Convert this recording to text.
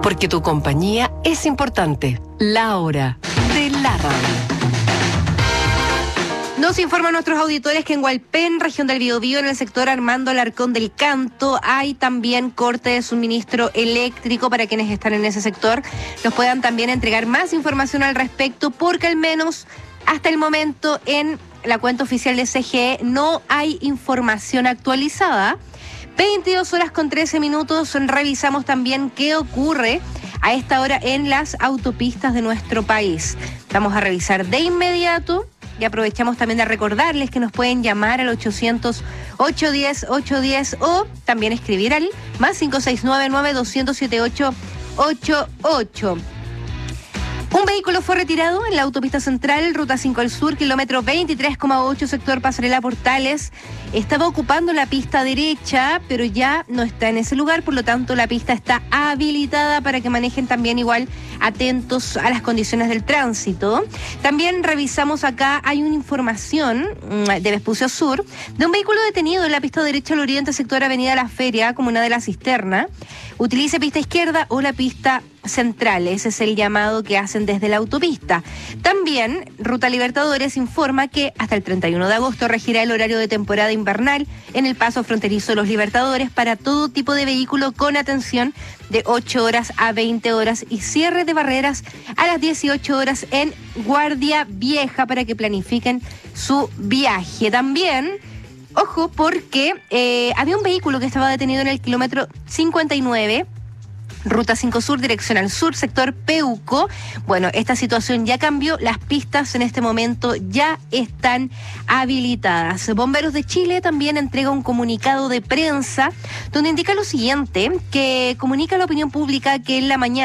Porque tu compañía es importante. La hora de la radio. Nos informan nuestros auditores que en Hualpén, región del Biobío, en el sector Armando Alarcón del Canto, hay también corte de suministro eléctrico. Para quienes están en ese sector, nos puedan también entregar más información al respecto, porque al menos hasta el momento en la cuenta oficial de CGE no hay información actualizada. 22 horas con 13 minutos, revisamos también qué ocurre a esta hora en las autopistas de nuestro país. Vamos a revisar de inmediato y aprovechamos también de recordarles que nos pueden llamar al 800-810-810 o también escribir al más 569-9278-88. Un vehículo fue retirado en la autopista central, ruta 5 al sur, kilómetro 23,8, sector Pasarela Portales. Estaba ocupando la pista derecha, pero ya no está en ese lugar, por lo tanto la pista está habilitada para que manejen también igual atentos a las condiciones del tránsito. También revisamos acá, hay una información de Vespucio Sur, de un vehículo detenido en la pista derecha al oriente, sector Avenida La Feria, comuna de La Cisterna. Utilice pista izquierda o la pista central, ese es el llamado que hacen desde la autopista. También Ruta Libertadores informa que hasta el 31 de agosto regirá el horario de temporada invernal en el paso fronterizo de los Libertadores para todo tipo de vehículo, con atención de 8 horas a 20 horas y cierre de barreras a las 18 horas en Guardia Vieja para que planifiquen su viaje. También ojo, porque había un vehículo que estaba detenido en el kilómetro 59, Ruta 5 Sur, dirección al sur, sector Peuco. Bueno, esta situación ya cambió, las pistas en este momento ya están habilitadas. Bomberos de Chile también entrega un comunicado de prensa donde indica lo siguiente, que comunica a la opinión pública que en la mañana